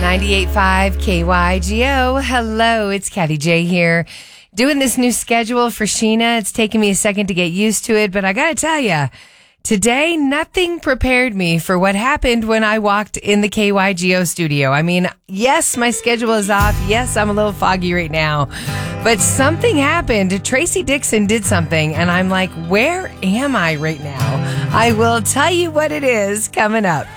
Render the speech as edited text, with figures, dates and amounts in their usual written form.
98.5 KYGO. Hello, it's Kathy J here. Doing this new schedule for Sheena. It's taken me a second to get used to it, but I gotta tell you, today nothing prepared me for what happened when I walked in the KYGO studio. I mean, yes, my schedule is off. Yes, I'm a little foggy right now, but something happened. Tracy Dixon did something, and I'm like, where am I right now? I will tell you what it is coming up.